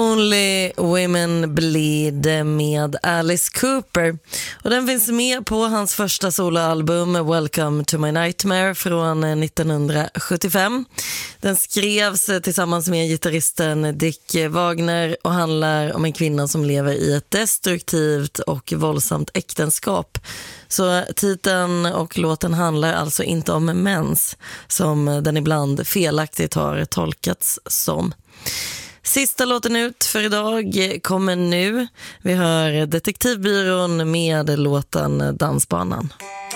Only Women Bleed med Alice Cooper. Och den finns med på hans första soloalbum Welcome to My Nightmare från 1975. Den skrevs tillsammans med gitarristen Dick Wagner och handlar om en kvinna som lever i ett destruktivt och våldsamt äktenskap. Så titeln och låten handlar alltså inte om mens, som den ibland felaktigt har tolkats som. Sista låten ut för idag kommer nu. Vi hör Detektivbyrån med låten Dansbanan.